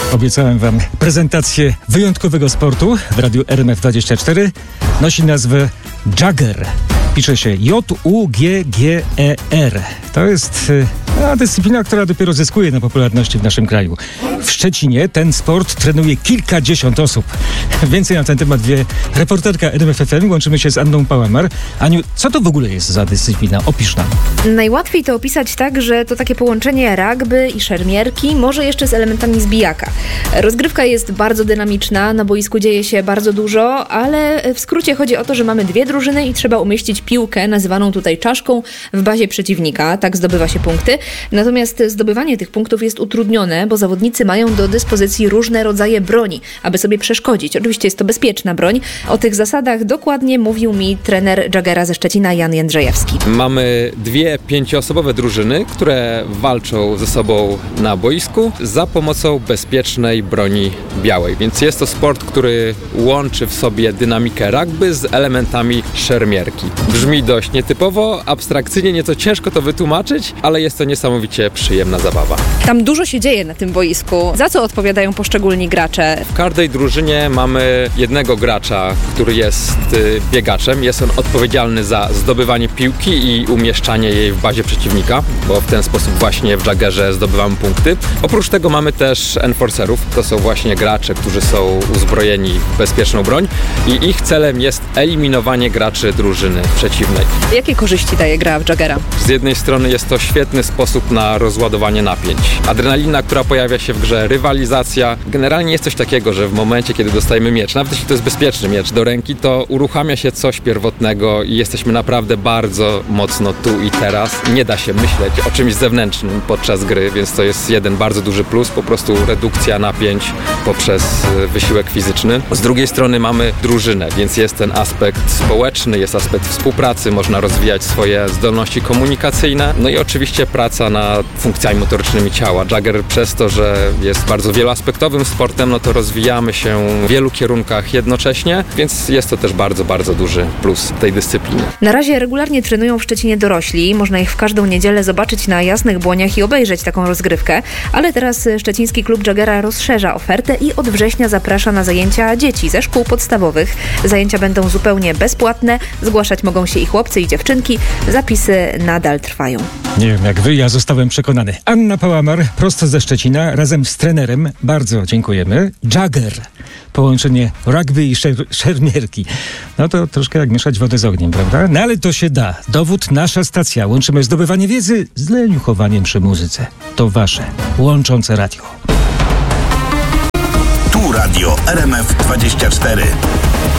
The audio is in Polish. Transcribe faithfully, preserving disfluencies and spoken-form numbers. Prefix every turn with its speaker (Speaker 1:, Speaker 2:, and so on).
Speaker 1: Obiecałem wam prezentację wyjątkowego sportu w radiu R M F dwadzieścia cztery. Nosi nazwę Jagger. Pisze się J U G G E R. To jest a, dyscyplina, która dopiero zyskuje na popularności w naszym kraju. W Szczecinie ten sport trenuje kilkadziesiąt osób. Więcej na ten temat wie reporterka R M F F M. Łączymy się z Anną Pałamar. Aniu, co to w ogóle jest za dyscyplina? Opisz nam.
Speaker 2: Najłatwiej to opisać tak, że to takie połączenie rugby i szermierki, może jeszcze z elementami zbijaka. Rozgrywka jest bardzo dynamiczna, na boisku dzieje się bardzo dużo, ale w skrócie chodzi o to, że mamy dwie drużyny i trzeba umieścić piłkę, nazywaną tutaj czaszką, w bazie przeciwnika. Tak zdobywa się punkty. Natomiast zdobywanie tych punktów jest utrudnione, bo zawodnicy mają do dyspozycji różne rodzaje broni, aby sobie przeszkodzić. Oczywiście jest to bezpieczna broń. O tych zasadach dokładnie mówił mi trener Jaggera ze Szczecina, Jan Jędrzejewski.
Speaker 3: Mamy dwie pięcioosobowe drużyny, które walczą ze sobą na boisku za pomocą bezpiecznej broni białej. Więc jest to sport, który łączy w sobie dynamikę rugby z elementami szermierki. Brzmi dość nietypowo, abstrakcyjnie, nieco ciężko to wytłumaczyć, ale jest to niesamowicie przyjemna zabawa.
Speaker 2: Tam dużo się dzieje na tym boisku. Za co odpowiadają poszczególni gracze?
Speaker 3: W każdej drużynie mamy jednego gracza, który jest biegaczem. Jest on odpowiedzialny za zdobywanie piłki i umieszczanie jej w bazie przeciwnika, bo w ten sposób właśnie w Jaggerze zdobywamy punkty. Oprócz tego mamy też enforcerów. To są właśnie gracze, którzy są uzbrojeni w bezpieczną broń i ich celem jest eliminowanie graczy drużyny przeciwnej.
Speaker 2: Jakie korzyści daje gra w Jaggera?
Speaker 3: Z jednej strony jest to świetny sposób na rozładowanie napięć. Adrenalina, która pojawia się w grze, rywalizacja. Generalnie jest coś takiego, że w momencie, kiedy dostajemy miecz, nawet jeśli to jest bezpieczny miecz do ręki, to uruchamia się coś pierwotnego i jesteśmy naprawdę bardzo mocno tu i teraz. Nie da się myśleć o czymś zewnętrznym podczas gry, więc to jest jeden bardzo duży plus, po prostu redukcja napięć poprzez wysiłek fizyczny. Z drugiej strony mamy drużynę, więc jest ten aspekt społeczny, jest aspekt współpracy, można rozwijać swoje zdolności komunikacyjne, no i oczywiście praca nad funkcjami motorycznymi ciała. Jagger przez to, że jest bardzo wieloaspektowym sportem, no to rozwijamy się w wielu kierunkach jednocześnie, więc jest to też bardzo, bardzo duży plus tej dyscypliny.
Speaker 2: Na razie regularnie trenują w Szczecinie dorośli. Można ich w każdą niedzielę zobaczyć na Jasnych Błoniach i obejrzeć taką rozgrywkę, ale teraz szczeciński klub Jaggera rozszerza ofertę i od września zaprasza na zajęcia dzieci ze szkół podstawowych. Zajęcia będą zupełnie bezpłatne. Zgłaszać mogą się i chłopcy, i dziewczynki. Zapisy nadal trwają.
Speaker 1: Nie wiem jak wy, ja zostałem przekonany. Anna Pałamar, prosto ze Szczecina, razem z trenerem. Bardzo dziękujemy. Jagger. Połączenie rugby i szer- szermierki. No to troszkę jak mieszać wodę z ogniem, prawda? No ale to się da. Dowód nasza stacja. Łączymy zdobywanie wiedzy z leniuchowaniem przy muzyce. To wasze łączące radio.
Speaker 4: Tu radio R M F dwadzieścia cztery.